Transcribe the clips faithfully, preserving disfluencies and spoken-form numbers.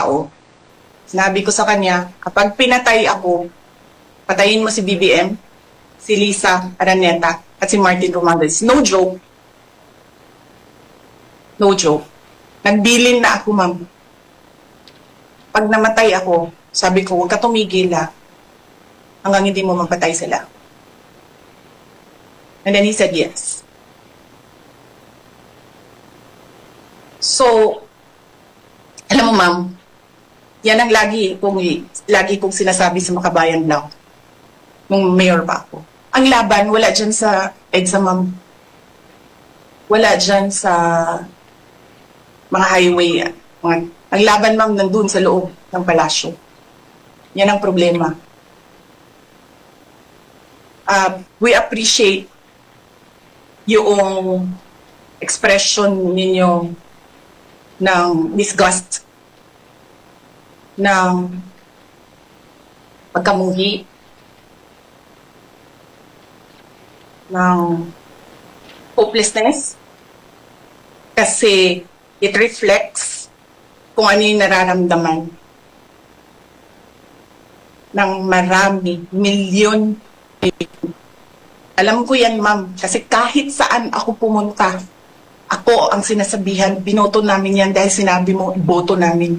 tao. Sinabi ko sa kanya, kapag pinatay ako, patayin mo si B B M, si Lisa Araneta, at si Martin Romualdez. No joke. No joke. Nagbilin na ako, ma'am. Pag namatay ako, sabi ko, huwag ka tumigil ha, hanggang hindi mo mapatay sila. And then he said yes. So, alam mo ma'am, yan ang lagi kong, lagi kong sinasabi sa Makabayan Law nung mayor pa ako. Ang laban, wala dyan sa EDSA ma'am. Wala dyan sa mga highway. Mga, ang laban ma'am nandun sa loob ng palasyo. Yan ang problema. Uh, we appreciate yung expression ninyo ng disgust, ng pagkamuhi, ng hopelessness, kasi it reflects kung ano yung nararamdaman ng marami, milyon. Alam ko yan, ma'am, kasi kahit saan ako pumunta, ako ang sinasabihan, binoto namin yan dahil sinabi mo, iboto namin.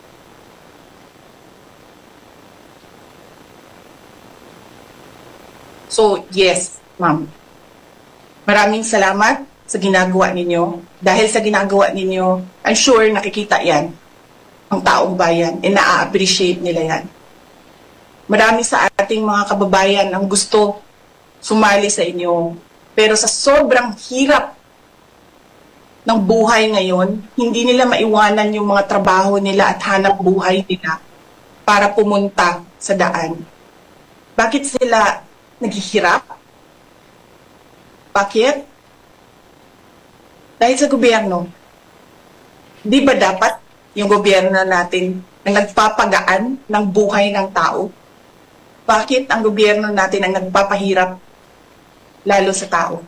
So, yes, ma'am. Maraming salamat sa ginagawa ninyo. Dahil sa ginagawa ninyo, I'm sure nakikita yan ang taong bayan, and na-appreciate nila yan. Marami sa ating mga kababayan ang gusto sumali sa inyo. Pero sa sobrang hirap ng buhay ngayon, hindi nila maiwanan yung mga trabaho nila at hanap buhay nila para pumunta sa daan. Bakit sila naghihirap? Bakit? Dahil sa gobyerno. Di ba dapat yung gobyerno natin ang nagpapagaan ng buhay ng tao? Bakit ang gobyerno natin ang nagpapahirap lalo sa tao?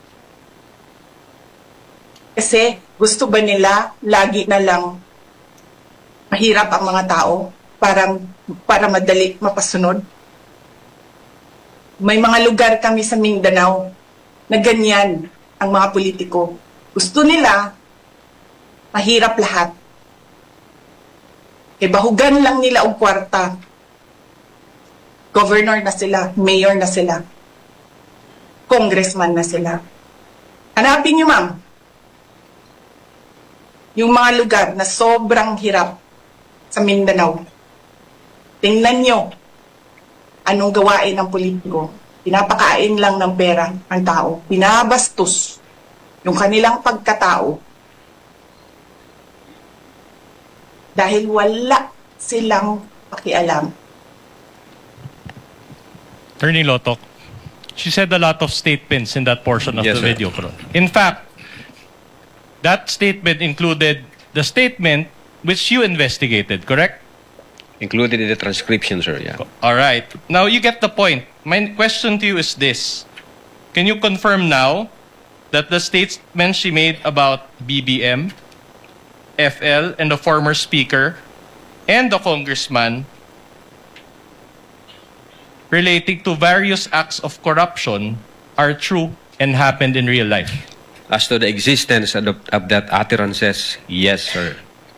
Kasi gusto ba nila lagi na lang mahirap ang mga tao para, para madali mapasunod? May mga lugar kami sa Mindanao na ganyan ang mga politiko. Gusto nila mahirap lahat. E bahugan lang nila og kwarta. Governor na sila, mayor na sila, congressman na sila. Hanapin nyo, ma'am, yung mga lugar na sobrang hirap sa Mindanao. Tingnan nyo anong gawain ng politiko. Pinapakain lang ng pera ang tao. Pinabastos yung kanilang pagkatao dahil wala silang pakialam. Attorney Lotok, she said a lot of statements in that portion of Yes, the sir. video. In fact, that statement included the statement which you investigated, correct? Included in the transcription, sir, yeah. All right. Now, you get the point. My question to you is this. Can you confirm now that the statement she made about B B M, F L, and the former speaker, and the congressman relating to various acts of corruption are true and happened in real life? As to the existence of, of that utterances, yes, sir.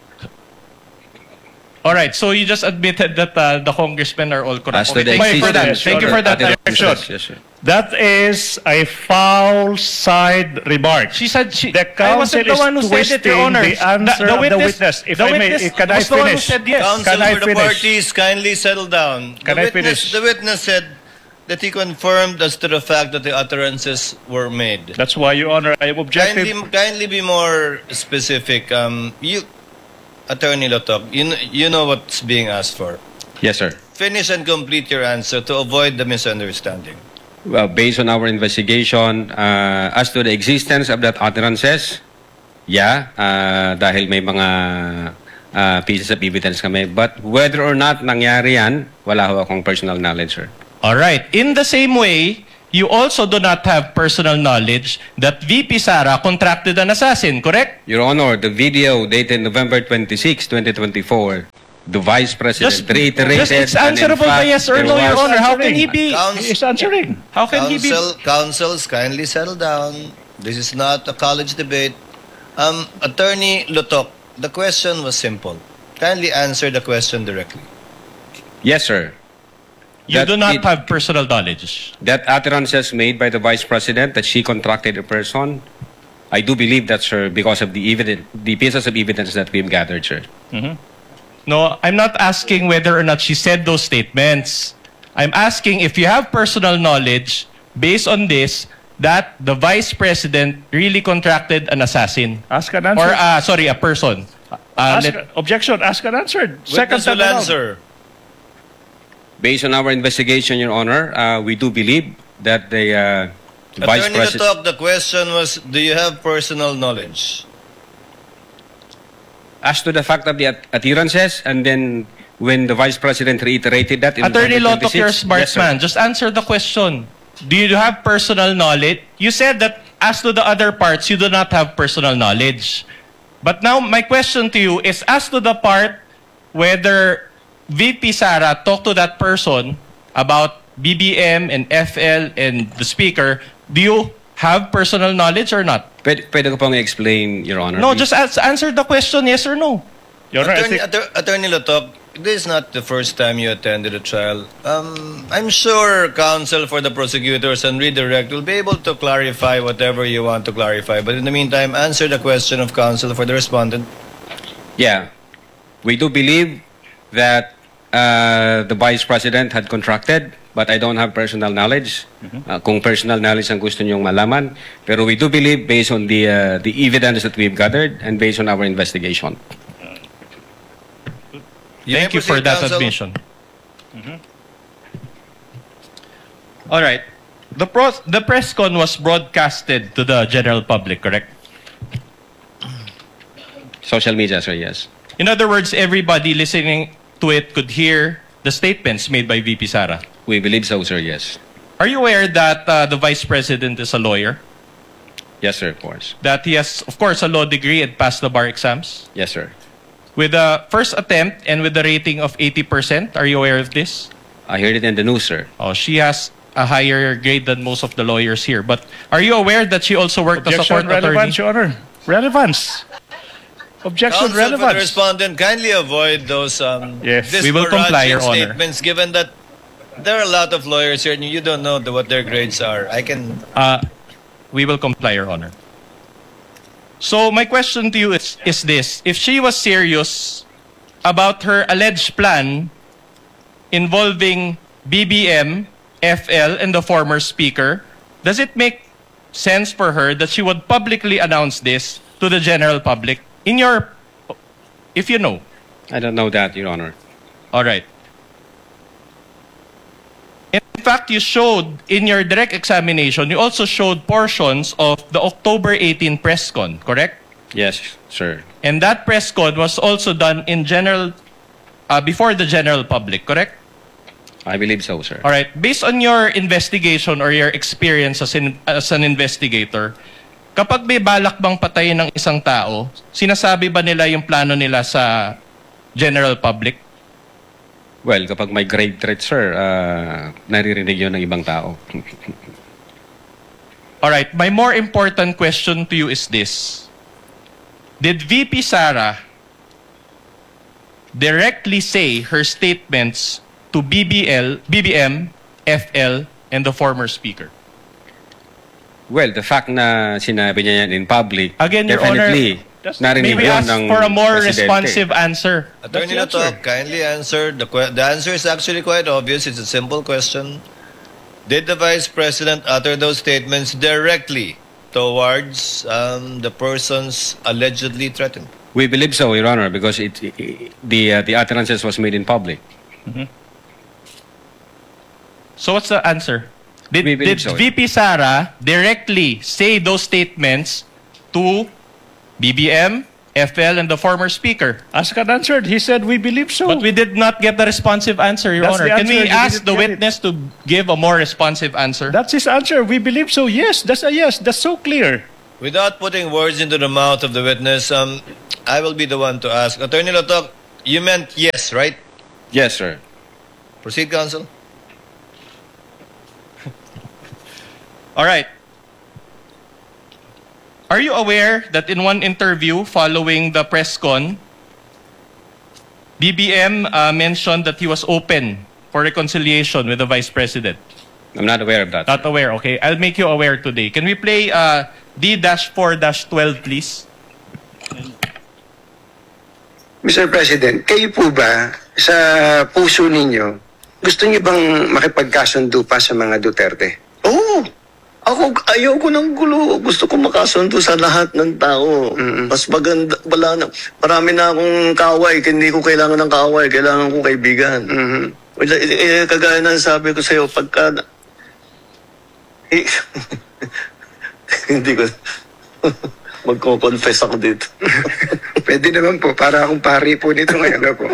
All right, so you just admitted that uh, the congressmen are all corrupt. As to the Thank you for that. existence Thank you of for that utterances, direction. yes, sir. That is a foul side remark. She said she. The I wasn't counsel the one who is said it, Your twisting Honor. the answer of the witness. If the I may, witness can I was the one who finish? said yes. Counsel Can I for the finish? parties, kindly settle down. Can the I witness, finish? The witness said that he confirmed as to the fact that the utterances were made. That's why, Your Honor, I am objective. Kindly, kindly be more specific. Um, you, Attorney Lotok, you, kn- you know what's being asked for. Yes, sir. Finish and complete your answer to avoid the misunderstanding. Well, based on our investigation, uh, as to the existence of that utterances, yeah, uh, dahil may mga uh, pieces of evidence kami. But whether or not nangyari yan, wala ho akong personal knowledge, sir. All right. In the same way, you also do not have personal knowledge that V P Sara contracted an assassin, correct? Your Honor, the video dated November twenty-sixth, twenty twenty-four, the Vice President Just, reiterated... just it's and in answerable by fact, yes or there no, Your was- Honor. How can he be... Counsel- He is answering. How can he be... Counsel, counsels, kindly settle down. This is not a college debate. Um, Attorney Lutok, the question was simple. Kindly answer the question directly. Yes, sir. You That do not it- have personal knowledge. That utterances made by the Vice President that she contracted a person, I do believe that, sir, because of the evidence, the pieces of evidence that we've gathered, sir. No, I'm not asking whether or not she said those statements. I'm asking if you have personal knowledge based on this that the Vice President really contracted an assassin. Ask and answer. Or, uh, sorry, a person. Uh, ask, let- objection, ask and answered. Second Witness time will around. answer. Based on our investigation, Your Honor, uh, we do believe that the uh, Vice Attorney President... Lutok, the question was, do you have personal knowledge? As to the fact of the ut- utterances, and then when the Vice President reiterated that in Attorney November Lotok, you're a twenty-sixth, smart yes, sir. man. Just answer the question. Do you have personal knowledge? You said that as to the other parts, you do not have personal knowledge. But now, my question to you is as to the part whether V P Sara talked to that person about B B M and F L and the speaker, do you have personal knowledge or not? Pwede, pwede ko pong i-explain, Your Honor. No, please? just ans- answer the question, yes or no. Your Honor, I Attorney, think, Atter- Attorney Lutok, this is not the first time you attended a trial. Um, I'm sure counsel for the prosecutors and redirect will be able to clarify whatever you want to clarify. But in the meantime, answer the question of counsel for the respondent. Yeah. We do believe that uh, the Vice President had contracted, but I don't have personal knowledge. Uh, kung personal knowledge ang gusto niyong malaman. Pero we do believe based on the, uh, the evidence that we've gathered and based on our investigation. You may Thank you for proceed, that counsel. admission. All right. The, pro- the press con was broadcasted to the general public, correct? Social media, sir, yes. In other words, everybody listening to it could hear the statements made by V P Sara. We believe so, sir, yes. Are you aware that uh, the Vice President is a lawyer? Yes, sir, of course. That he has, of course, a law degree and passed the bar exams? Yes, sir. With the first attempt and with the rating of eighty percent, are you aware of this? I heard it in the news, sir. Oh, she has a higher grade than most of the lawyers here. But are you aware that she also worked as a objection, court attorney? relevance, Your Honor. Relevance. Objection, Counsel for the relevance. respondent, kindly avoid those um, Yes. We will comply, Your disparaging Honor. statements given that there are a lot of lawyers here and you don't know the, what their grades are. I can... Uh, we will comply, Your Honor. So my question to you is, is this. If she was serious about her alleged plan involving B B M, F L, and the former speaker, does it make sense for her that she would publicly announce this to the general public? In your... If you know. I don't know that, Your Honor. All right. In fact, you showed in your direct examination, you also showed portions of the October eighteenth press con, correct? Yes, sir. And that press con was also done in general, uh, before the general public, correct? I believe so, sir. All right. Based on your investigation or your experience as, in, as an investigator, kapag may balak bang patayin ng isang tao, sinasabi ba nila yung plano nila sa general public? Well, kapag may grave threat, sir, uh, naririnig yun ng ibang tao. All right. My more important question to you is this. Did V P Sara directly say her statements to B B L, B B M, F L, and the former speaker? Well, the fact na sinabi niya yan in public, Again, Your Honor, definitely just narinig May we yun ask ng for a more presidente. responsive answer? Attorney That's the answer. Lutok, kindly answer. The, que- the answer is actually quite obvious. It's a simple question. Did the Vice President utter those statements directly towards um, the persons allegedly threatened? We believe so, Your Honor, because it, it the uh, the utterances was made in public. So what's the answer? Did, We believe did so. V P Sara directly say those statements to B B M, F L, and the former speaker. Asked and answered. He said, we believe so. But we did not get the responsive answer, Your That's Honor. the Can we answer. You ask didn't the get it. witness to give a more responsive answer? That's his answer. We believe so. Yes, that's a yes. That's so clear. Without putting words into the mouth of the witness, um, I will be the one to ask. Attorney Lotok, you meant yes, right? Yes, sir. Proceed, counsel. All right. Are you aware that in one interview following the press con, B B M uh, mentioned that he was open for reconciliation with the Vice President? I'm not aware of that. Not aware, okay. I'll make you aware today. Can we play uh, D four twelve, please? Mister President, kayo po ba sa puso ninyo, gusto niyo bang makipagkasundo pa sa mga Duterte? Oo. Ako, ayaw ko ng gulo. Gusto ko makasundo sa lahat ng tao. Mm-mm. Mas maganda, wala na. Marami na akong kaaway. Hindi ko kailangan ng kaaway. Kailangan ko kaibigan. Mhm. Wala, eh, eh, kagaya ng sabi ko sa'yo, pagka... Eh, hindi ko... Magko-confess ako dito. Pwede naman po, para akong pari po nito ngayon po.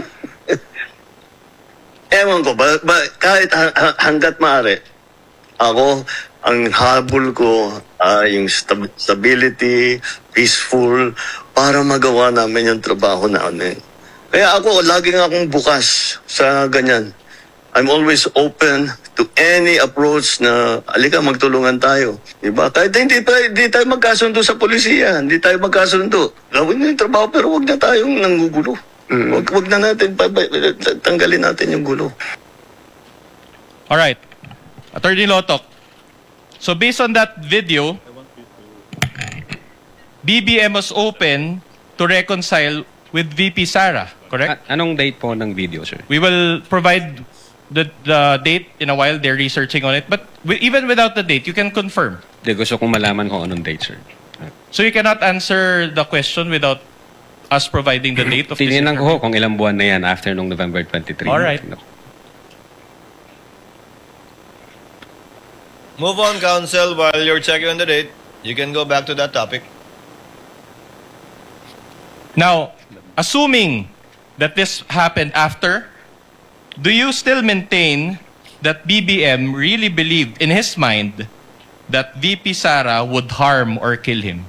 Ewan ko, ba, ba, kahit ha- ha- hanggat maaari, ako, ang habol ko ay yung stab- stability, peaceful, para magawa namin yung trabaho namin. Kaya ako, laging akong bukas sa ganyan. I'm always open to any approach na, alika, magtulungan tayo. Diba? Kahit hindi, pa, hindi tayo magkasundo sa polisiya, hindi tayo magkasundo. Gawin nyo yung trabaho, pero wag na tayong nanggugulo. Mm. Wag, wag na natin, pa- pa- tanggalin natin yung gulo. All right. Attorney Lotok. So based on that video, B B M was open to reconcile with V P Sara, correct? A- anong date po ng video, sir? We will provide the, the date in a while. They're researching on it. But we, even without the date, you can confirm. Di, gusto kong malaman kung anong date, sir. So you cannot answer the question without us providing the date of this Tininan ko interview? ho kung ilang buwan na yan after nung November twenty-third. All right. Move on, counsel. While you're checking on the date, you can go back to that topic. Now, assuming that this happened after, do you still maintain that B B M really believed in his mind that V P Sara would harm or kill him?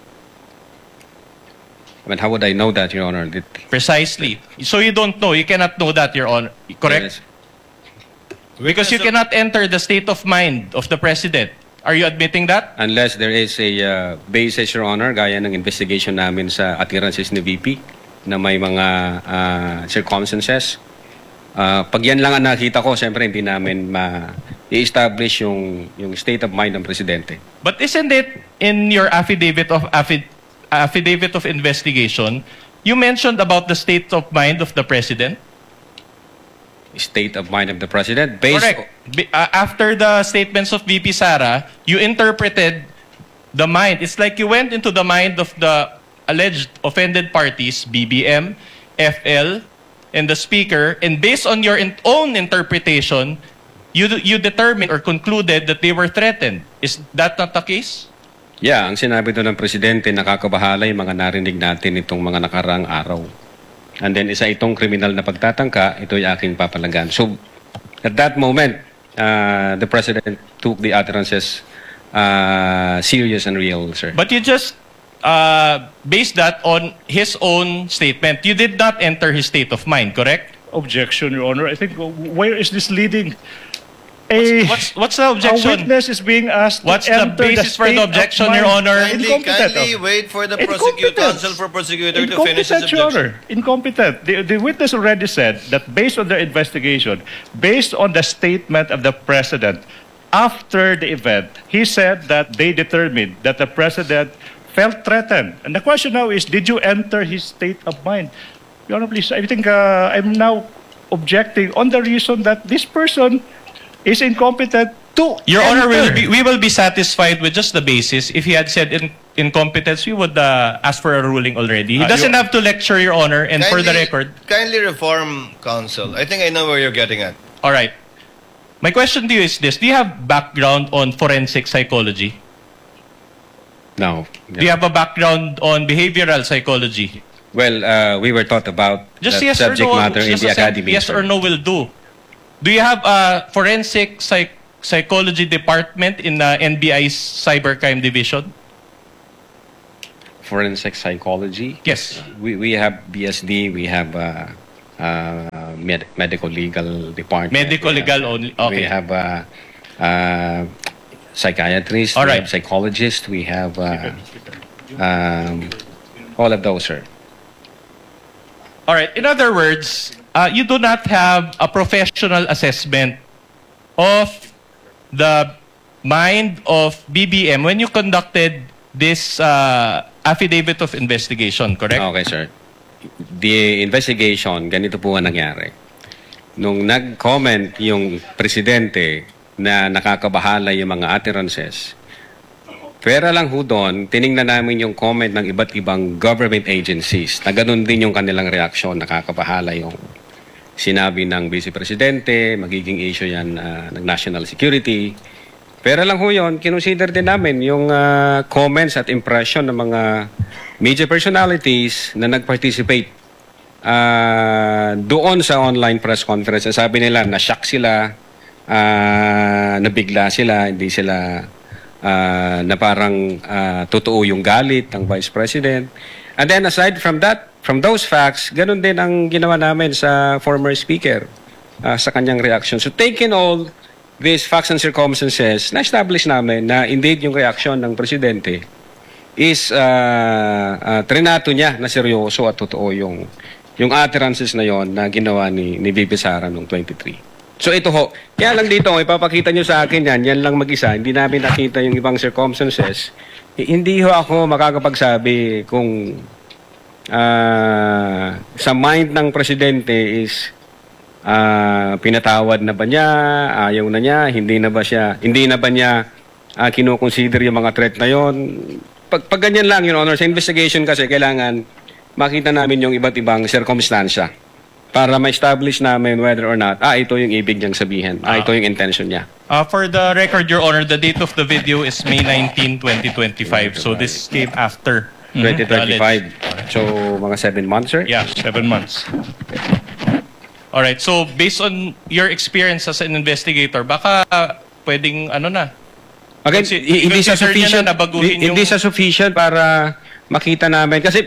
I mean, how would I know that, Your Honor? Did, Precisely. So you don't know. You cannot know that, Your Honor. Correct? Yes. Because you cannot enter the state of mind of the President. Are you admitting that? Unless there is a uh, basis, Your Honor, gaya ng investigation namin sa attirances ni V P na may mga uh, circumstances. Uh, pag yan lang ang nakita ko, siyempre hindi namin ma-establish yung, yung state of mind ng Presidente. But isn't it in your affidavit of affi- affidavit of investigation, you mentioned about the state of mind of the President? State of mind of the President based Correct. Be- uh, after the statements of V P Sara, you interpreted the mind. It's like you went into the mind of the alleged offended parties, B B M, F L, and the speaker, and based on your in- own interpretation, you you determined or concluded that they were threatened. Is that not the case? Yeah, ang sinabi doon ng Presidente, nakakabahala yung mga narinig natin itong mga nakaraang araw. And then isa itong kriminal na pagtatangka, ito'y aking papalagan. So, at that moment, uh, the President took the utterances uh, serious and real, sir. But you just uh, based that on his own statement. You did not enter his state of mind, correct? Objection, Your Honor. I think, uh, where is this leading? A, What's what's the a objection? witness is being asked What's to the enter basis for state the of objection, mind. Your Honor? Kindly, Incompetent. kindly oh. wait for the prosecutor, Incompetence. counsel for prosecutor to finish his Incompetent, Your objection. Honor. Incompetent. The, the witness already said that based on their investigation, based on the statement of the President, after the event, he said that they determined that the President felt threatened. And the question now is, did you enter his state of mind? Your Honor, please, I think uh, I'm now objecting on the reason that this person is incompetent to Your Honor, we will, enter. be, we will be satisfied with just the basis. If he had said in, incompetence, we would uh, ask for a ruling already. He Uh, doesn't Your- have to lecture, Your Honor, and for the Kindly- record. Kindly reform, counsel. I think I know where you're getting at. All right. My question to you is this. Do you have background on forensic psychology? No. Do you have a background on behavioral psychology? Well, uh, we were taught about Just that yes subject or no. matter in just the a sim- academy. Yes sir. or no will do. Do you have a forensic psych- psychology department in the N B I's cybercrime division? Forensic psychology. Yes. We we have B S D. We have uh, uh, med- medical legal department. Medical We legal have- only. Okay. We have uh, uh, psychiatrists. All We right. have psychologists. We have uh, um, all of those, sir. All right. In other words, uh, you do not have a professional assessment of the mind of B B M when you conducted this uh, affidavit of investigation, correct? Okay, sir. The investigation, ganito po ang nangyari. Nung nag-comment yung presidente na nakakabahala yung mga utterances, pera lang ho doon, tiningnan namin yung comment ng iba't ibang government agencies na ganun din yung kanilang reaksyon, nakakabahala yung sinabi ng Vice Presidente, magiging issue yan uh, ng national security. Pero lang ho yun, kinonsider din namin yung uh, comments at impression ng mga media personalities na nag-participate uh, doon sa online press conference. Sabi nila, na-shock sila, uh, nabigla sila, hindi sila uh, na parang uh, totoo yung galit ng Vice President. And then aside from that, from those facts, ganun din ang ginawa namin sa former speaker uh, sa kanyang reaction. So taking all these facts and circumstances, na-establish namin na indeed yung reaksyon ng presidente is uh, uh, trinato niya na seryoso at totoo yung yung utterances na yon na ginawa ni, ni V P Sara noong twenty-three. So ito ho, kaya lang dito, ipapakita nyo sa akin yan, yan lang mag-isa, hindi namin nakita yung ibang circumstances. Eh, hindi ho ako makakapagsabi kung uh, sa mind ng presidente is uh, pinatawad na ba niya, ayaw na niya, hindi na ba siya, hindi na ba niya uh, kinukonsider yung mga threat na yon. Pag, pag ganyan lang, Your Honor, sa investigation kasi kailangan makita namin yung iba't ibang circumstansya para ma-establish namin whether or not, ah, ito yung ibig niyang sabihin, ah, ito yung intention niya. Uh, for the record, Your Honor, the date of the video is May nineteenth, twenty twenty-five. So this came after twenty twenty-five. the So, mga seven months, sir? Yeah. Seven months. All right. So based on your experience as an investigator, baka uh, pwedeng ano na. Again, Consi- hi- hindi sa consider niya sufficient, na nabaguhin hi- hindi yung- sa sufficient para makita namin. Kasi,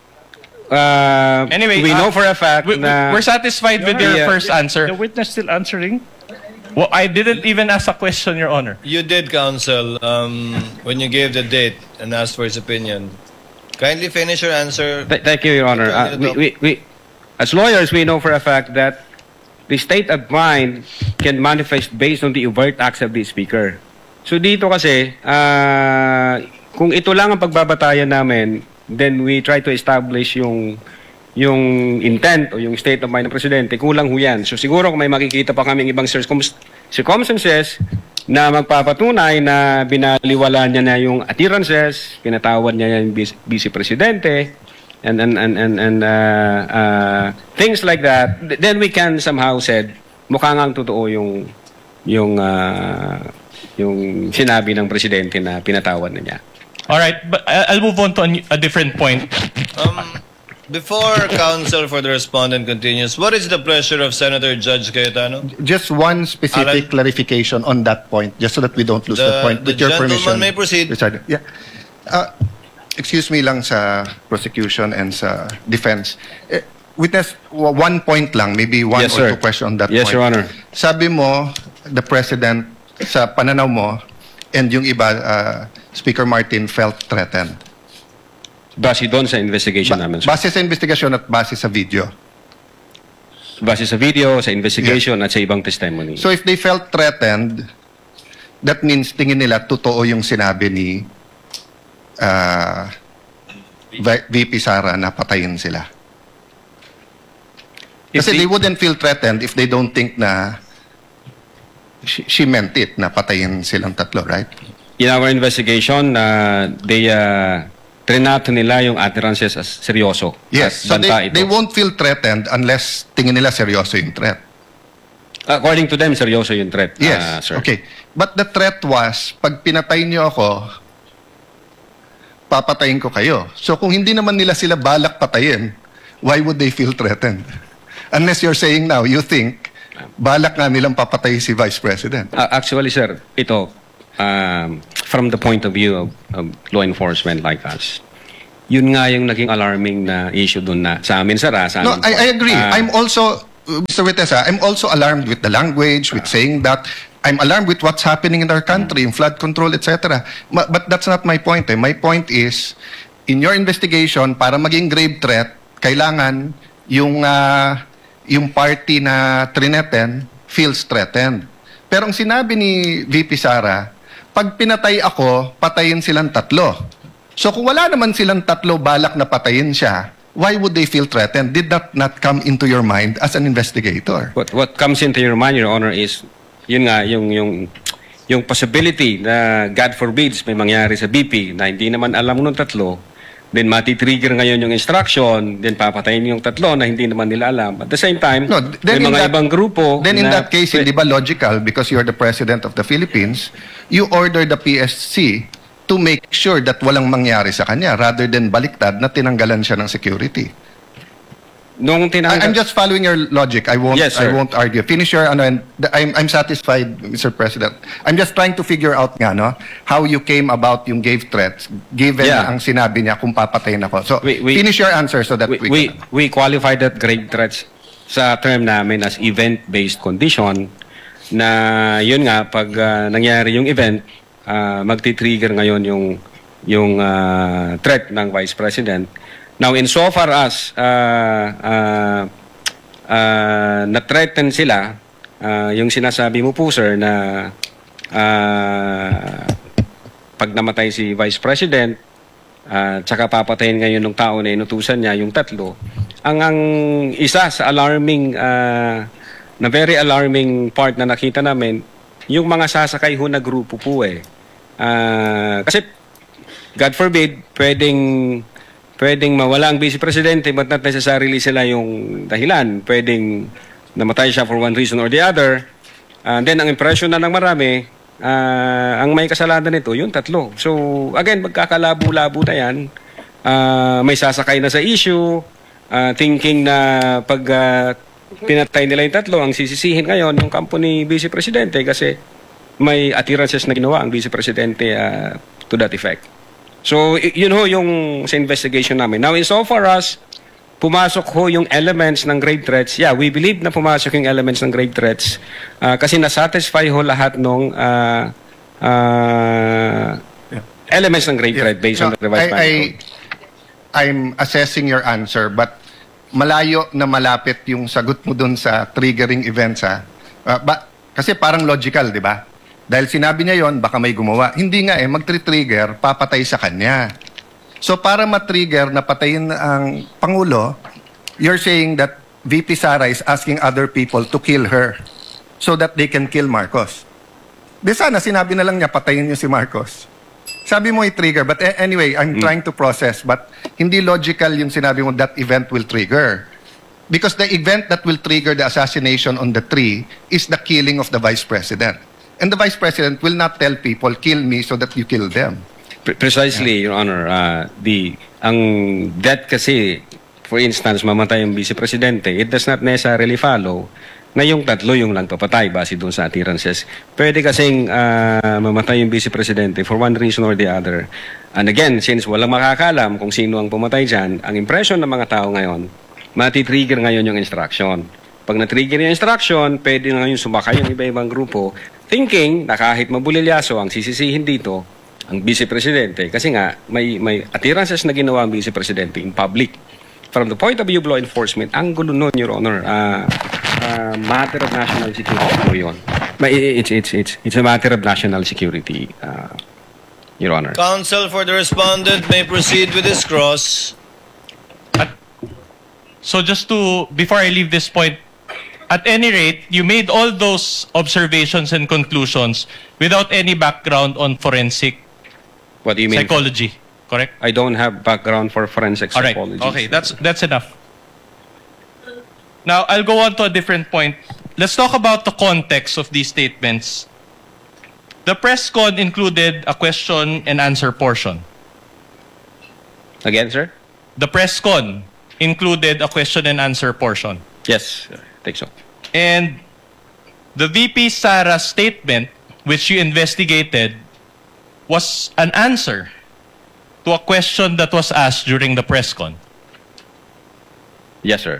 uh, Anyway, we uh, know for a fact we, na... we're satisfied with Yeah. your first answer. The witness still answering? Well, I didn't even ask a question, Your Honor. You did, counsel, um, when you gave the date and asked for his opinion. Kindly finish your answer. Th- thank you, Your Honor. Uh, we, we, we, as lawyers, we know for a fact that the state of mind can manifest based on the overt acts of the speaker. So dito kasi, uh, kung ito lang ang pagbabatayan namin, then we try to establish yung yung intent o yung state of mind ng presidente, kulang ho yan. So siguro kung may makikita pa kaming ibang circum- circumstances na magpapatunay na binaliwala niya na yung utterances, pinatawad niya yung vice, vice presidente, and and and and, and uh, uh, things like that, th- then we can somehow said mukha ngang totoo yung yung uh, yung sinabi ng presidente na pinatawad na niya. All right, but I- I'll move on to a, new- a different point. Um, before counsel for the respondent continues, what is the pleasure of Senator Judge Cayetano? Just one specific Alan? clarification on that point, just so that we don't lose The- the, point. the With your gentleman permission, may proceed. Richard. Yeah. Uh, excuse me lang sa prosecution and sa defense. Eh, witness, w- one point lang, maybe one Yes, or sir. two questions on that Yes, point. Your Honor. Sabi mo, the President, sa pananaw mo, and yung iba, uh, Speaker Martin felt threatened. Base doon sa investigation Ba- namin, sir. base sa investigation at base sa video. Base sa video, sa investigation at sa ibang testimony. So if they felt threatened, that means tingin nila totoo yung sinabi ni uh, V P Sara na patayin sila. If Kasi the- they wouldn't feel threatened if they don't think na she, she meant it, na patayin silang tatlo, right? In our investigation, uh, they uh, trinato nila yung utterances as seryoso. Yes. At So banta they, ito. they won't feel threatened unless tingin nila seryoso yung threat. According to them, seryoso yung threat, Yes. uh, sir. Okay. But the threat was, pag pinatay niyo ako, papatayin ko kayo. So kung hindi naman nila sila balak patayin, why would they feel threatened? Unless you're saying now, you think, balak nga nilang papatay si Vice President. Uh, actually, sir, ito, um, from the point of view of, of law enforcement like us, yun nga yung naging alarming na issue dun na sa amin, sir. ah, Sa No, amin I, po. I agree. Ah, I'm also, uh, Mister Vitesa, I'm also alarmed with the language, with saying that. I'm alarmed with what's happening in our country, in flood control, et cetera. Ma- But that's not my point. Eh. My point is, in your investigation, para maging grave threat, kailangan yung uh, yung party na trineten feels threatened. Pero ang sinabi ni V P Sara, pag pinatay ako, patayin silang tatlo. So kung wala naman silang tatlo balak na patayin siya, why would they feel threatened? Did that not come into your mind as an investigator? What, what comes into your mind, Your Honor, is yun nga, yung, yung, yung possibility na God forbids may mangyari sa B P na hindi naman alam nung tatlo, then matitrigger ngayon yung instruction, then papatayin yung tatlo na hindi naman nila alam. At the same time, No, then may in mga that- ibang grupo Then in na- that case, hindi ba logical, because you're the President of the Philippines, you order the P S C to make sure that walang mangyari sa kanya rather than baliktad na tinanggalan siya ng security. Nung I, tinanggal, I'm just following your logic. I won't Yes, I sir. won't argue. Finish your ano, and the- I'm I'm satisfied, Mister President. I'm just trying to figure out nga no how you came about yung gave threats given Yeah. ang sinabi niya kung papatayin ako. So We- we- finish your answer so that we, we, we, can- we qualify that grave threats sa term namin as event-based condition na yun nga, pag ah, nangyari yung event, uh, magti-trigger ngayon yung, yung ah, threat ng Vice President. Now, insofar as uh, uh, uh, na-threaten sila, ah, yung sinasabi mo po, sir, na ah, pag namatay si Vice President, at saka papatayin ngayon ng tao na inutusan niya, yung tatlo, ang ang isa sa alarming, ah, na very alarming part na nakita namin, yung mga sasakay ho na grupo po eh. Ah, kasi, God forbid, pwedeng, pwedeng mawala ang Vice Presidente but not necessarily sila yung dahilan. Pwedeng namatay siya for one reason or the other. And then, ang impression na ng marami, ah, ang may kasalanan nito, yung tatlo. So, again, magkakalabo-labo na yan. Ah, may sasakay na sa issue, ah, thinking na pag ah, pinatay nila yung tatlo, ang sisisihin ngayon yung kampo ni Vice Presidente kasi may attirances na ginawa ang Vice Presidente ah, to that effect. So, y- yun ho yung sa investigation namin. Now, insofar as pumasok ho yung elements ng grave threats, yeah, we believe na pumasok yung elements ng grave threats ah, kasi nasatisfy ho lahat ng ah, ah, elements ng grave threat based on the revised I, plan. I, I'm assessing your answer, but malayo na malapit yung sagot mo dun sa triggering events, ha? Ah, ba, kasi parang logical, di ba? Dahil sinabi niya yon, baka may gumawa. Hindi nga eh, mag-trigger, papatay sa kanya. So para matrigger na patayin ang Pangulo, you're saying that V P Sara is asking other people to kill her so that they can kill Marcos. Di sana sinabi na lang niya, patayin niyo si Marcos. Sabi mo i-trigger, but a- anyway, I'm trying to process, but hindi logical yung sinabi mo that event will trigger. Because the event that will trigger the assassination on the tree is the killing of the Vice President. And the Vice President will not tell people, kill me so that you kill them. Pre- Precisely, Your Honor. Uh, the, ang death kasi, for instance, mamatay yung Vice Presidente, it does not necessarily follow na yung tatlo yung lang papatay base doon sa attirances. Pwede kasing uh, mamatay yung Vice Presidente for one reason or the other. And again, since walang makakalam kung sino ang pumatay dyan, ang impression ng mga tao ngayon, matitrigger ngayon yung instruction. Pag na-trigger yung instruction, pwede na ngayon sumakay yung iba-ibang grupo, thinking na kahit mabulilyaso ang sisisihin dito, ang Vice Presidente, kasi nga may, may attirances na ginawa ang Vice Presidente in public. From the point of view of law enforcement, ang gulo nun, Your Honor, uh, uh, matter of national security po yun. Ma- It's, it's, it's, it's a matter of national security, uh, Your Honor. Counsel for the respondent may proceed with his cross. So just to, before I leave this point, at any rate, you made all those observations and conclusions without any background on forensic What do you mean? psychology, correct? I don't have background for forensic All right. psychology. Okay, that's that's enough. Now, I'll go on to a different point. Let's talk about the context of these statements. The press con included a question and answer portion. Again, sir? The press con included a question and answer portion. Yes, I think so. And the V P Sara statement, which you investigated, was an answer to a question that was asked during the press con. Yes, sir.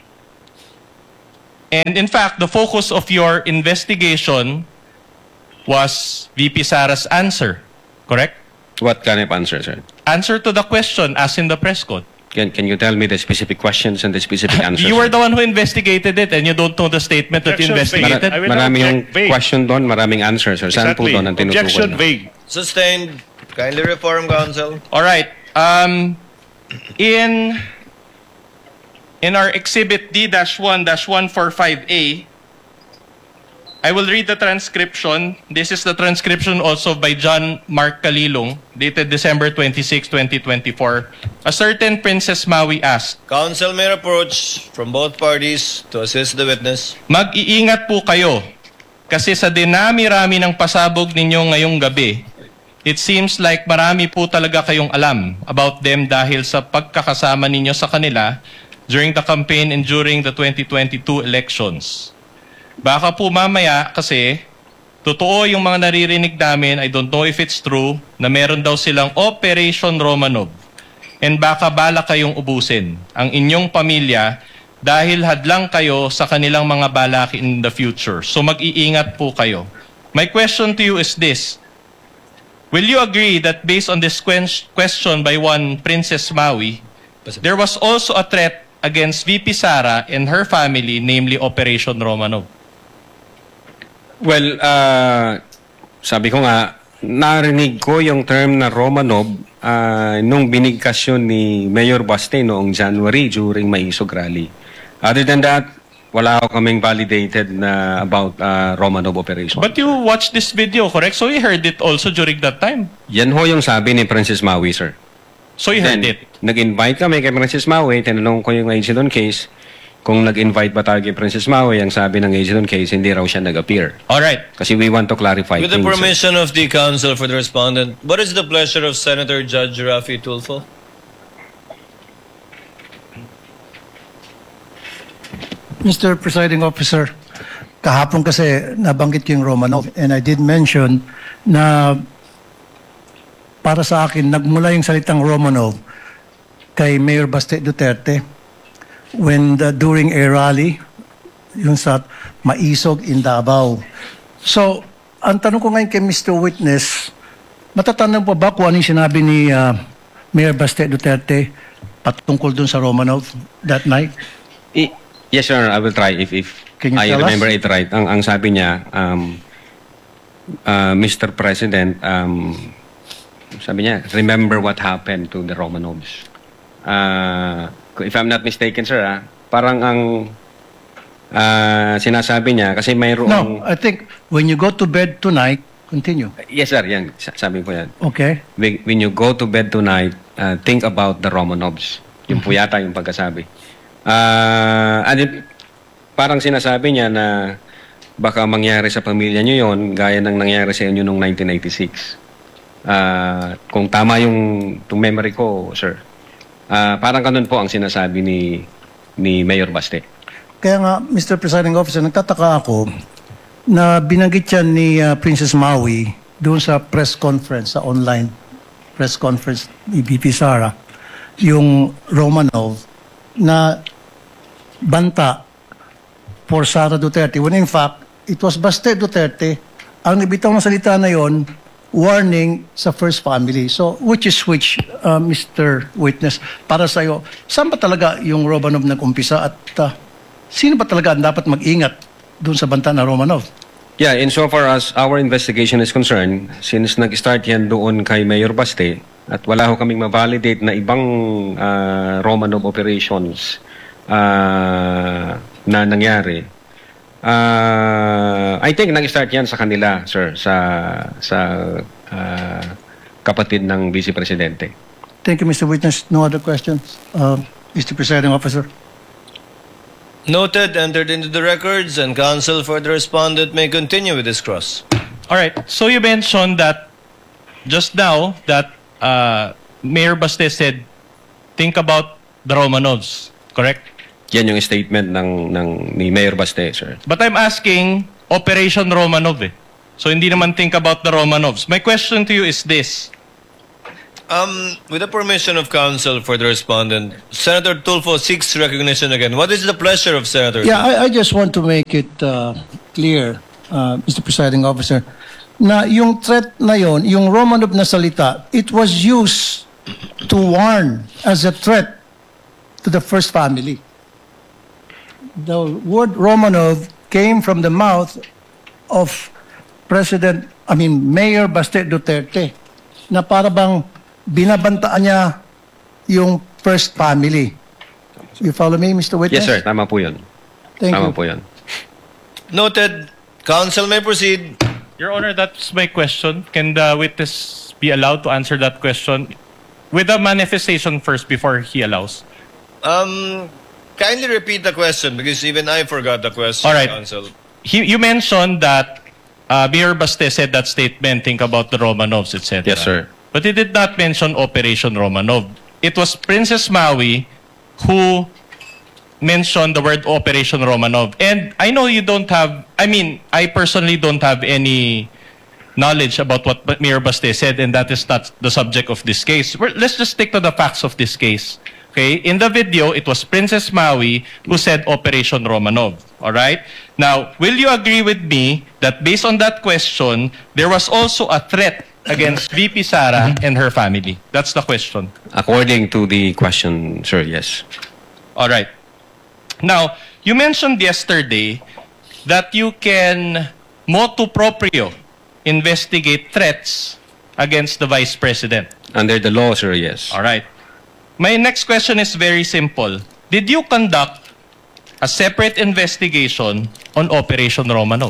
And in fact, the focus of your investigation was V P Sara's answer, correct? What kind of answer, sir? Answer to the question asked in the press con. Can, can you tell me the specific questions and the specific answers? You were sir? the one who investigated it and you don't know the statement that you Objection, investigated. I will Marami yung object vague. question doon, maraming answers, sir. Saan po Exactly. doon ang tinutukoy? Objection na? vague. Sustained. Kindly reform, counsel. All right. Um, in in our exhibit D one one forty-five A, I will read the transcription. This is the transcription also by John Mark Kalilong, dated December twenty-sixth, twenty twenty-four. A certain Princess Maui asked, Counsel may approach from both parties to assist the witness. mag-iingat po kayo kasi sa dinami-rami ng pasabog ninyo ngayong gabi, it seems like marami po talaga kayong alam about them dahil sa pagkakasama ninyo sa kanila during the campaign and during the twenty twenty-two elections. Baka po mamaya kasi totoo yung mga naririnig namin, I don't know if it's true, na meron daw silang Operation Romanov. And baka bala kayong ubusin ang inyong pamilya dahil hadlang kayo sa kanilang mga balak in the future. So mag-iingat po kayo. My question to you is this. Will you agree that based on this quen- question by one Princess Maui, there was also a threat against V P Sara and her family, namely Operation Romanov? Well, uh, sabi ko nga, narinig ko yung term na Romanov uh, nung binigkas yun ni Mayor Baste noong January during Maisog Rally. Other than that, wala ako kaming validated na about uh, Romanov operation. But you watched this video, correct? So you heard it also during that time. Yan ho yung sabi ni Princess Maui, sir. So you heard Then, it. nag-invite kami kay Princess Maui, tinanong ko yung agent on case, kung nag-invite ba tayo kay Princess Maui, ang sabi ng agent on case, hindi raw siya nag-appear. All right. Kasi we want to clarify With the things, sir. permission of the counsel for the respondent, what is the pleasure of Senator Judge Rafi Tulfo? Mister Presiding Officer, kahapon kasi nabanggit ko yung Romanov and I did mention na para sa akin, nagmula yung salitang Romanov kay Mayor Baste Duterte when the, during a rally yung sa Maisog in Davao. So, ang tanong ko ngayon kay Mister Witness, matatandaan po ba kung ano yung sinabi ni uh, Mayor Baste Duterte patungkol dun sa Romanov that night? I- yes, sir. I will try if, if Can you I tell remember us? it right. Ang, ang sabi niya, um, uh, Mister President, um, sabi niya, remember what happened to the Romanovs. Uh, if I'm not mistaken, sir, ah, parang ang uh, sinasabi niya, kasi mayroong... No, I think when you go to bed tonight, continue. Yes, sir. Yan. Sa- Sabi ko yan. Okay? When when you go to bed tonight, uh, think about the Romanovs. Yung po yata yung pagkasabi. Uh, and it- parang sinasabi niya na baka mangyari sa pamilya niyo yon gaya ng nangyari sa inyo noong nineteen ninety-six. Uh, kung tama yung, yung memory ko, sir. Uh, parang ganun po ang sinasabi ni ni Mayor Baste. Kaya nga, Mister Presiding Officer, nagtataka ako na binanggit yan ni uh, Princess Maui doon sa press conference, sa online press conference ni V P Sara, yung Romanov na banta for Sara Duterte. When in fact, it was Baste Duterte ang nabitaw ng salita na yon, warning sa first family. So, which is which, uh, Mister Witness, para sa'yo, saan ba talaga yung Romanov nag-umpisa at uh, sino ba talaga ang dapat mag-ingat doon sa banta na Romanov? Yeah, insofar as our investigation is concerned, since nag-start yan doon kay Mayor Baste, at wala ho kaming ma-validate na ibang uh, Romanov operations uh, na nangyari, uh, I think nag-start yan sa kanila, sir, sa sa uh, kapatid ng Vice Presidente. Thank you, Mister Witness. No other questions? Uh, Mister Presiding Officer. Noted, entered into the records, and counsel for the respondent may continue with this cross. All right. So you mentioned that just now that uh, Mayor Baste said think about the Romanovs, correct? Yan yung statement ng, ng ni Mayor Baste, sir. But I'm asking Operation Romanov eh. So hindi naman think about the Romanovs. My question to you is this. Um, with the permission of counsel for the respondent, Senator Tulfo seeks recognition again. What is the pleasure of Senator Yeah, Tulfo? I, I just want to make it uh, clear, uh, Mister Presiding Officer, na yung threat na yon, yung Romanov na salita, it was used to warn as a threat to the first family. The word Romanov came from the mouth of President, I mean, Mayor Baste Duterte, na para bang binabantaan niya yung first family. You follow me, Mister Witness? Yes, sir. Tama po yun. Thank Tama you. po yun. Noted. Counsel may proceed. Your Honor, that's my question. Can the witness be allowed to answer that question with a manifestation first before he allows? Um, kindly repeat the question because even I forgot the question, All right. counsel. He, you mentioned that uh, Mayor Baste said that statement, think about the Romanovs, et cetera. Yes, sir. But he did not mention Operation Romanov. It was Princess Maui who mentioned the word Operation Romanov. And I know you don't have, I mean, I personally don't have any knowledge about what Mayor Baste said, and that is not the subject of this case. We're, let's just stick to the facts of this case. Okay? In the video, it was Princess Maui who said Operation Romanov. All right? Now, will you agree with me that based on that question, there was also a threat against V P Sara and her family? That's the question. According to the question, sir, yes. All right. Now, you mentioned yesterday that you can motu proprio investigate threats against the Vice President. Under the law, sir, yes. All right. My next question is very simple. Did you conduct a separate investigation on Operation Romanov?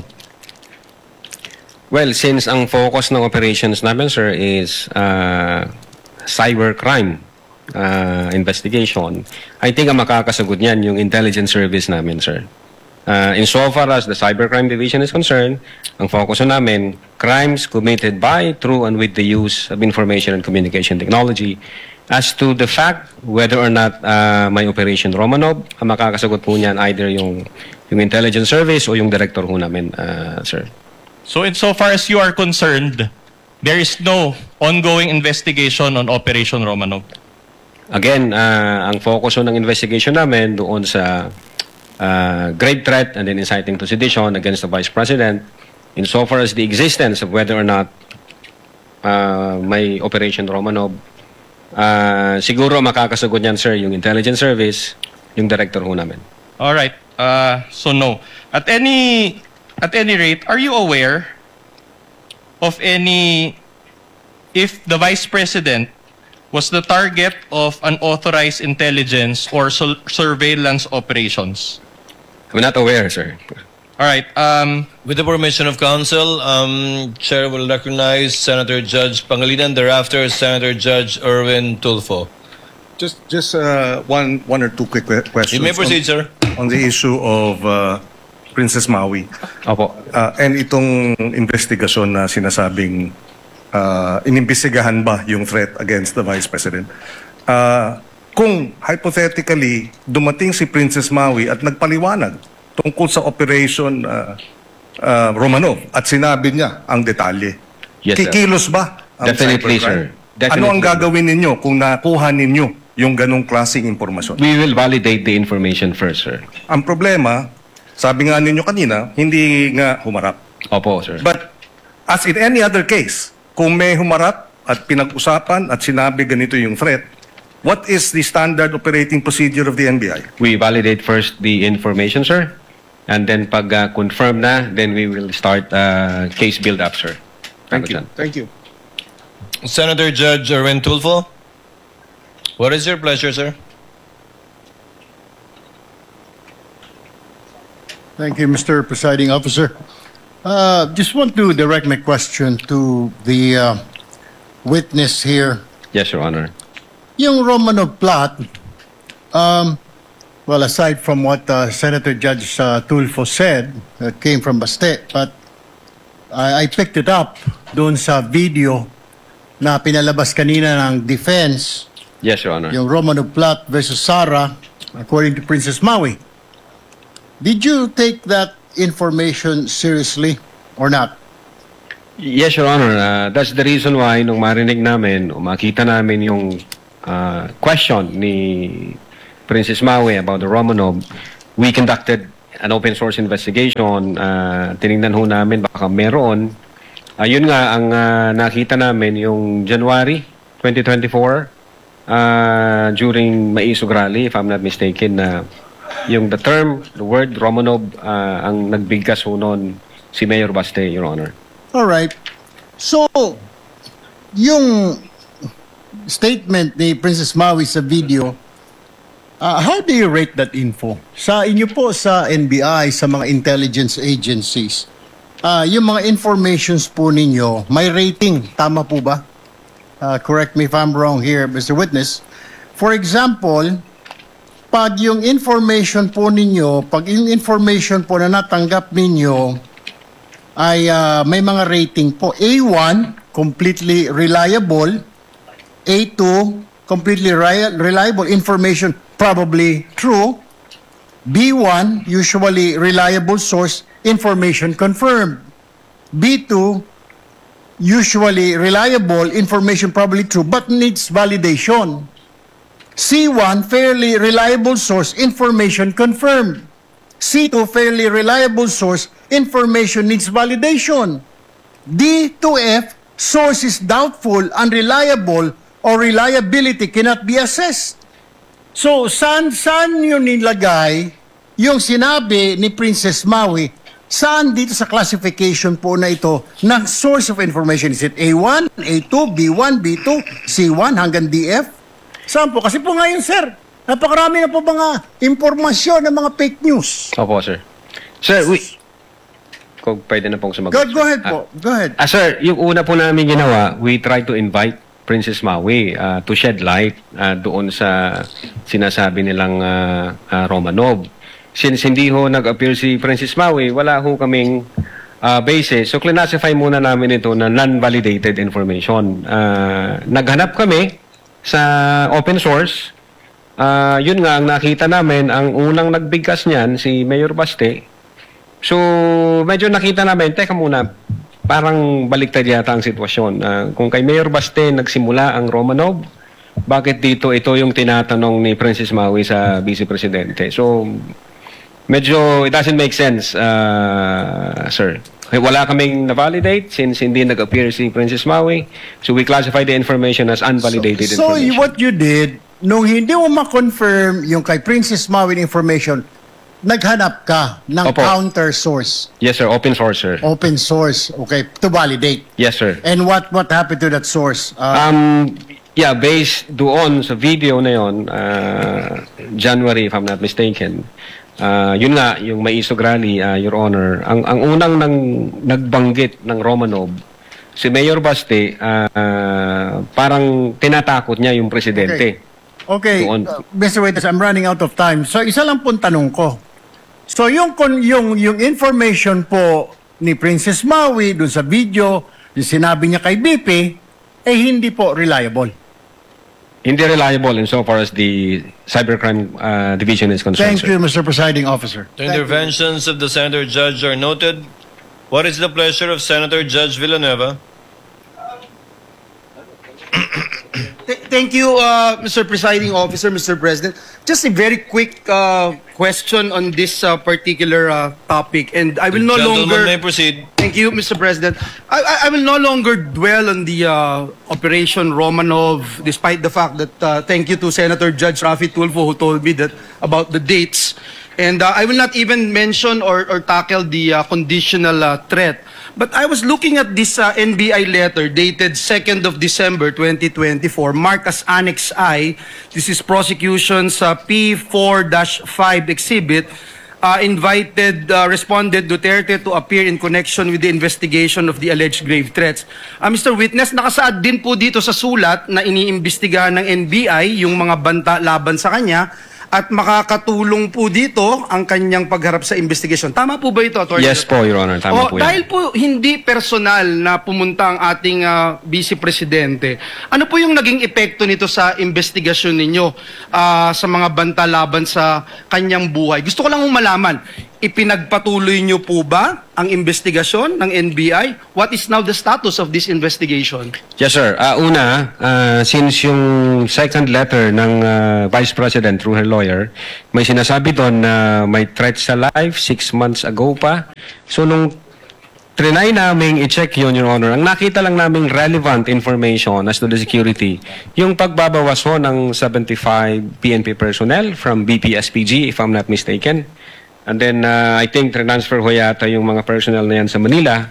Well, since ang focus ng operations namin, sir, is uh, cybercrime uh, investigation, I think ang makakasagot niyan yung intelligence service namin, sir. Uh, insofar as the cybercrime division is concerned, ang focus namin, crimes committed by, through, and with the use of information and communication technology. As to the fact whether or not uh, may Operation Romanov, ang makakasagot po niyan either yung, yung intelligence service o yung director ho namin, uh, sir. So insofar as you are concerned, there is no ongoing investigation on Operation Romanov. Again, uh, ang focus ng investigation namin doon sa uh, grave threat and then inciting to sedition against the Vice President, insofar as the existence of whether or not uh, may Operation Romanov, uh, siguro makakasagot niyan, sir, yung intelligence service, yung director ho namin. All right. Uh, so no. At any at any rate, are you aware of any if the Vice President was the target of unauthorized intelligence or sur- surveillance operations? I'm not aware, sir. All right. Um, With the permission of counsel, um, Chair will recognize Senator Judge Pangilinan, thereafter Senator Judge Erwin Tulfo. Just, just uh, one, one or two quick que- questions. You may proceed, on, sir. On the issue of uh, Princess Maui. Opo. Uh, and itong investigasyon na sinasabing uh, inimbestigahan ba yung threat against the Vice President. Uh, kung hypothetically dumating si Princess Maui at nagpaliwanag tungkol sa Operation uh, uh, Romanov at sinabi niya ang detalye, Yes, sir. kikilos ba ang Definitely, cybercrime? sir. Definitely. Ano ang gagawin ninyo kung nakuha ninyo yung ganong klaseng impormasyon? We will validate the information first, sir. Ang problema, sabi nga ninyo kanina, hindi nga humarap. Opo, sir. But as in any other case, kung may humarap at pinag-usapan at sinabi ganito yung threat, what is the standard operating procedure of the N B I? We validate first the information, sir. And then pag uh, confirm na, then we will start uh, case build-up, sir. Thank you. Dyan. Thank you. Senator Judge Erwin Tulfo, what is your pleasure, sir? Thank you, Mister Presiding Officer. Uh, just want to direct my question to the uh, witness here. Yes, Your Honor. Yung Romanov plot, um, well, aside from what uh, Senator Judge uh, Tulfo said, that came from Baste, but I, I picked it up doon sa video na pinalabas kanina ng defense Yes, Your Honor. yung Romanov plot versus Sara, according to Princess Maui. Did you take that information seriously or not? Yes, Your Honor. Uh, that's the reason why nung marinig namin o makita namin yung uh, question ni Princess Maui about the Romanov, we conducted an open source investigation. Uh, tinignan ho namin baka meron. Uh, yun nga, ang uh, nakita namin yung January twenty twenty-four uh, during Maisog Rally, if I'm not mistaken, na uh, yung the term, the word Romanov, uh, ang nagbigkas ho noon si Mayor Baste, Your Honor. All right. So, yung statement ni Princess Maui sa video, uh, how do you rate that info? Sa inyo po sa N B I, sa mga intelligence agencies, uh, yung mga informations po ninyo, may rating. Tama po ba? Uh, correct me if I'm wrong here, Mister Witness. For example, pag yung information po ninyo, pag yung information po na natanggap ninyo, ay uh, may mga rating po. A one, completely reliable. A two, completely ri- reliable information, probably true. B one, usually reliable source, information confirmed. B two, usually reliable information, probably true, but needs validation. C one, fairly reliable source, information confirmed. C two, fairly reliable source, information needs validation. D to F, source is doubtful, unreliable, or reliability cannot be assessed. So, saan, saan yun nilagay yung sinabi ni Princess Maui? Saan dito sa classification po na ito ng source of information? Is it A one, A two, B one, B two, C one hanggang D F? Saan po? Kasi po ngayon, sir, napakarami na po mga impormasyon ng mga fake news. Opo, sir. Sir, we... Kung pwede na pong sumagot. Go, go ahead Ah, po. Go ahead. Ah, sir, yung una po namin ginawa, we tried to invite Princess Maui uh, to shed light uh, doon sa sinasabi nilang uh, uh, Romanov. Since hindi ho nag-appear si Princess Maui, wala ho kaming uh, basis. So, classify muna namin ito na non-validated information. Uh, naghanap kami sa open source. Uh, yun nga, ang nakita namin, ang unang nagbigkas niyan, si Mayor Baste. So, medyo nakita namin, teka muna, parang baliktad yata ang sitwasyon. Uh, kung kay Mayor Baste nagsimula ang Romanov, bakit dito ito yung tinatanong ni Princess Maui sa Vice Presidente? So, medyo it doesn't make sense, uh, sir. Wala kaming na-validate since hindi nag-appear si Princess Maui. So, we classify the information as unvalidated So, so information. what you did, nung hindi mo ma-confirm yung kay Princess Maui information, naghanap ka ng Opo. counter source, Yes, sir. Open source, sir. open source, okay, to validate. Yes, sir. And what what happened to that source? Uh, Um, yeah, based doon sa video na yon, uh, January, if I'm not mistaken, uh, yun nga, yung Maisog Rally, uh, Your Honor, ang, ang unang nang, nagbanggit ng Romanov, si Mayor Baste, uh, uh, parang tinatakot niya yung presidente. okay, doon. uh, Mister Witness, I'm running out of time. So, isa lang pong tanong ko. So, yung, kon- yung, yung information po ni Princess Maui dun sa video, yung sinabi niya kay B P, eh hindi po reliable. Hindi reliable insofar as the Cybercrime uh, Division is concerned, Thank sir. you, Mister Presiding Officer. The interventions of the Senator Judge are noted. What is the pleasure of Senator Judge Villanueva? Th- Thank you, uh, Mister Presiding Officer, Mister President. Just a very quick uh, question on this uh, particular uh, topic, and I will no Gentleman longer. may proceed. Thank you, Mister President. I, I, I will no longer dwell on the uh, Operation Romanov, despite the fact that uh, thank you to Senator Judge Rafi Tulfo who told me that about the dates, and uh, I will not even mention or, or tackle the uh, conditional uh, threat. But I was looking at this uh, N B I letter dated second of December twenty twenty-four, marked as Annex I. This is prosecution's uh, P four dash five exhibit. Uh, invited, uh, responded Duterte to appear in connection with the investigation of the alleged grave threats. Uh, Mister Witness, nakasaad din po dito sa sulat na iniimbestigahan ng N B I yung mga banta laban sa kanya at makakatulong po dito ang kanyang pagharap sa investigation. Tama po ba ito, Attorney? Yes po, Your Honor. Tama O, po yan. dahil po hindi personal na pumunta ang ating ah, Vice Presidente, ano po yung naging epekto nito sa investigasyon ninyo ah, sa mga banta laban sa kanyang buhay? Gusto ko lang malaman, ipinagpatuloy nyo po ba ang investigasyon ng N B I? What is now the status of this investigation? Yes, sir. Uh, una, uh, since yung second letter ng uh, Vice President through her lawyer, may sinasabi doon na may threat sa life six months ago pa. So, nung trinay naming i-check yun, Your Honor, ang nakita lang naming relevant information as to the security, yung pagbabawas ho ng seventy-five P N P personnel from B P S P G, if I'm not mistaken. And then, uh, I think, transfer ho yata yung mga personnel na yan sa Manila.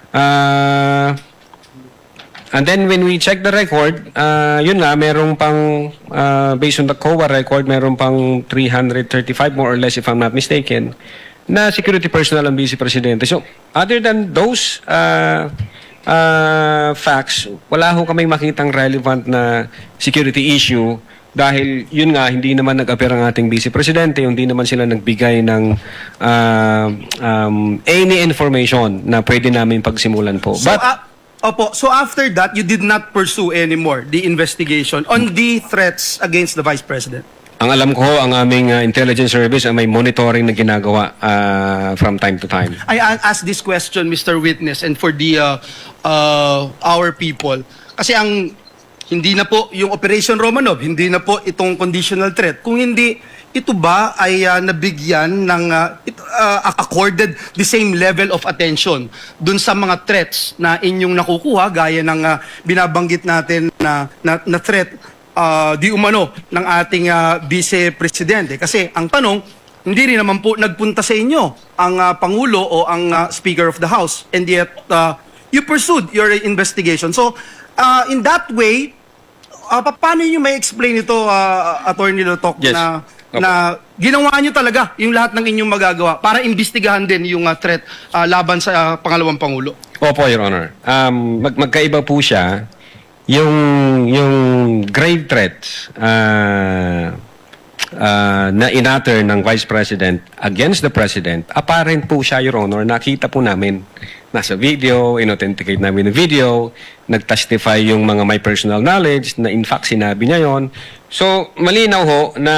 Uh, and then, when we check the record, uh, yun nga, merong pang, uh, based on the C O A record, merong pang three hundred thirty-five, more or less, if I'm not mistaken, na security personnel ang Vice Presidente. So, other than those uh, uh, facts, wala ho kaming makitang relevant na security issue. Dahil yun nga, hindi naman nag-appear ang ating Vice Presidente, hindi naman sila nagbigay ng uh, um, any information na pwede namin pagsimulan po. So, But, ah, opo, so after that, you did not pursue anymore the investigation on the threats against the Vice President? ang alam ko, ang aming uh, intelligence service ay may monitoring na ginagawa uh, from time to time. I a- ask this question, Mister Witness, and for the uh, uh, our people. Kasi ang hindi na po yung Operation Romanov, hindi na po itong conditional threat. Kung hindi, ito ba ay uh, nabigyan ng uh, it, uh, accorded the same level of attention dun sa mga threats na inyong nakukuha gaya ng uh, binabanggit natin na, na, na threat uh, di umano ng ating uh, Vice Presidente? Kasi ang tanong, hindi rin naman po nagpunta sa inyo ang uh, Pangulo o ang uh, Speaker of the House, and yet uh, you pursued your investigation. So, uh, in that way, uh, pa- paano nyo may explain ito, uh, Attorney Lotok, Yes. na, Opo. na ginawa nyo talaga yung lahat ng inyong magagawa para imbestigahan din yung uh, threat uh, laban sa uh, pangalawang Pangulo? Opo, Your Honor. Um, mag magkaiba po siya. Yung, yung grave threats uh, uh, na inatter ng Vice President against the President, apparent po siya, Your Honor. Nakita po namin. Nasa video, inauthenticate namin yung video, nag-testify yung mga may personal knowledge na in fact sinabi niya yon. So, malinaw ho na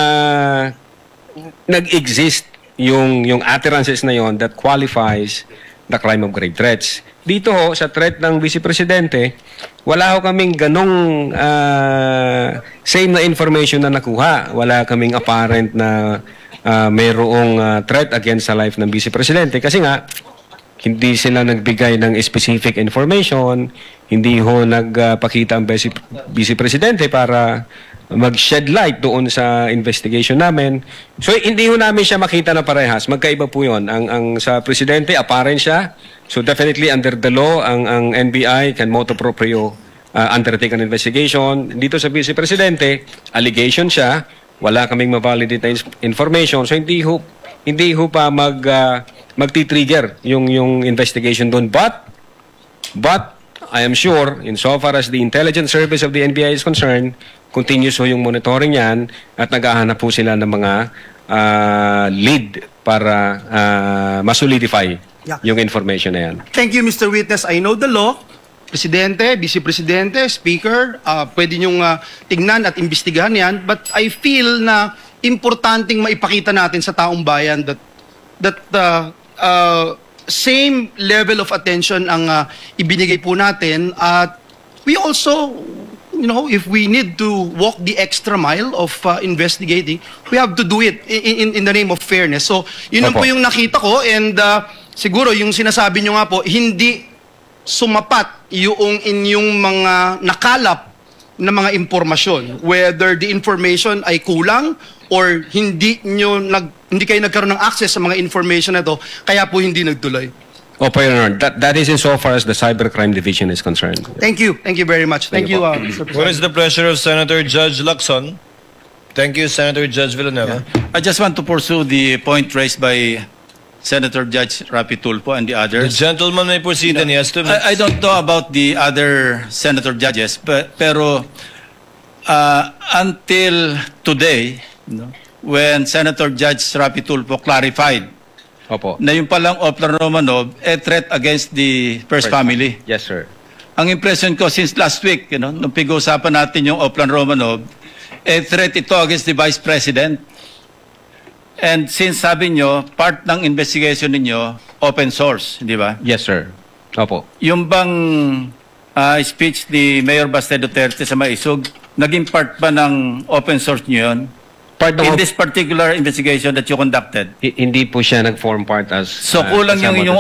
nag-exist yung, yung utterances na yon that qualifies the crime of grave threats. Dito ho, sa threat ng Vice Presidente, wala ho kaming ganong uh, same na information na nakuha. Wala kaming apparent na uh, mayroong uh, threat against sa life ng Vice Presidente. Kasi nga, hindi sila nagbigay ng specific information, hindi ho nagpakita ang Vice, Vice Presidente para mag-shed light doon sa investigation namin. So, hindi ho namin siya makita na parehas. Magkaiba po yun. Ang, ang sa Presidente, apparent siya. So, definitely under the law, ang, ang N B I can motu proprio uh, undertake an investigation. Dito sa Vice Presidente, allegation siya, wala kaming ma-validate na ins- information. So, hindi ho, hindi ho pa mag, uh, magti-trigger yung, yung investigation doon. But, but, I am sure, insofar as the intelligence service of the N B I is concerned, continuous ho yung monitoring yan at naghahanap po sila ng mga uh, lead para uh, masolidify Yeah. yung information na yan. Thank you, Mister Witness. I know the law. Presidente, Vice Presidente, Speaker, uh, pwede nyong uh, tignan at imbestigahan yan. But I feel na importanteng maipakita natin sa taong bayan that that uh, uh, same level of attention ang uh, ibinigay po natin. At we also, you know, if we need to walk the extra mile of uh, investigating, we have to do it in, in, in the name of fairness. So, yun lang Opo. po yung nakita ko, and uh, siguro yung sinasabi nyo nga po, hindi sumapat yung inyong mga nakalap na mga impormasyon. Whether the information ay kulang or hindi nyo nag, hindi kayo nagkaroon ng access sa mga information na to, kaya po hindi nagtuloy. Opo, Your Honor. That, that is insofar as the Cybercrime Division is concerned. Thank you. Thank you very much. Thank, Thank you you, po. uh, Mister What is President. the pleasure of Senator Judge Lacson? Thank you, Senator Judge Villanueva. I just want to pursue the point raised by Senator Judge Rapi Tulfo and the The others. gentleman may proceed and he has to... I, I don't know about the other senator judges, but, pero uh, until today, no, when Senator Judge Rafi Tulfo clarified Opo. na yung palang Oplan Romanov a threat against the first family. Yes, sir. Ang impression ko since last week, you know, nung pag-uusapan natin yung Oplan Romanov, a threat ito against the Vice President. And since sabi nyo, part ng investigation ninyo, open source, di ba? Yes, sir. Opo. Yung bang ah, speech ni Mayor Baste Duterte sa Maisog, naging part ba ng open source nyo yun? Part ng In op- this particular investigation that you conducted? Hi- hindi po siya nag-form part as So uh, kulang yung kasama inyong